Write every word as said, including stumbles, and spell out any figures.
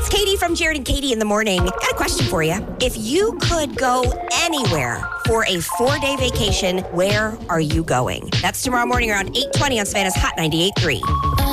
It's Katie from Jared and Katie in the Morning. Got a question for you. If you could go anywhere for a four-day vacation, where are you going? That's tomorrow morning around eight twenty on Savannah's Hot ninety-eight point three.